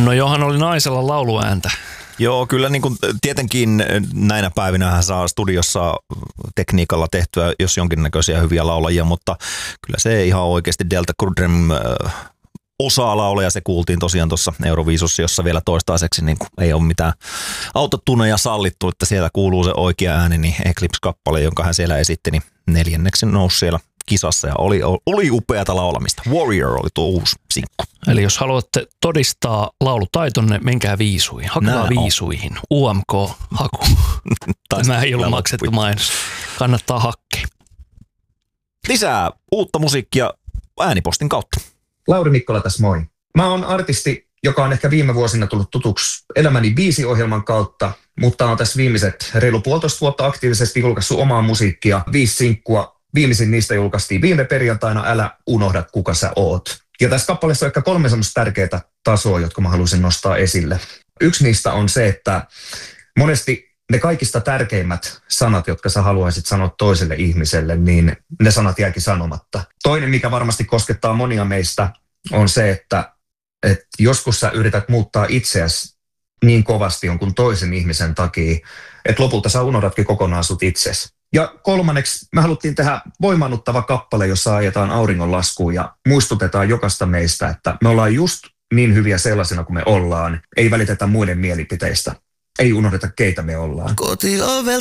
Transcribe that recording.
No johan oli naisella lauluääntä. Joo, kyllä niin kuin tietenkin näinä päivinähän saa studiossa tekniikalla tehtyä jos jonkinnäköisiä hyviä laulajia, mutta kyllä se ihan oikeasti Delta Goodrem osaa laulaa ja se kuultiin tosiaan tuossa Euroviisussa, jossa vielä toistaiseksi niin ei ole mitään autotuneja sallittu, että siellä kuuluu se oikea ääni, niin Eclipse-kappale, jonka hän siellä esitti, niin 4. nousi siellä kisassa ja oli upeata laulamista. Warrior oli tuo uusi sinkku. Eli jos haluatte todistaa laulutaitonne, menkää viisuihin. Hakekaa viisuihin. UMK-haku. Tämä ei ollut maksettu mainos. Kannattaa hakkea. Lisää uutta musiikkia äänipostin kautta. Lauri Mikkola tässä moi. Mä oon artisti, joka on ehkä viime vuosina tullut tutuksi Elämäni biisi-ohjelman kautta, mutta on tässä viimeiset reilu 1,5 vuotta aktiivisesti julkaissut omaa musiikkia, 5 sinkkua. Viimeisin niistä julkaistiin viime perjantaina Älä unohda kuka sä oot. Ja tässä kappaleessa on ehkä 3 semmoista tärkeää tasoa, jotka mä haluaisin nostaa esille. Yksi niistä on se, että monesti ne kaikista tärkeimmät sanat, jotka sä haluaisit sanoa toiselle ihmiselle, niin ne sanat jääkin sanomatta. Toinen, mikä varmasti koskettaa monia meistä, on se, että joskus sä yrität muuttaa itseäsi niin kovasti jonkun toisen ihmisen takia, että lopulta sä unohdatkin kokonaan sut itsesi. Ja 3. me haluttiin tehdä voimaannuttava kappale, jossa ajetaan auringonlaskuun ja muistutetaan jokaista meistä, että me ollaan just niin hyviä sellaisena kuin me ollaan. Ei välitetä muiden mielipiteistä. Ei unohdeta, keitä me ollaan. Kotiovelta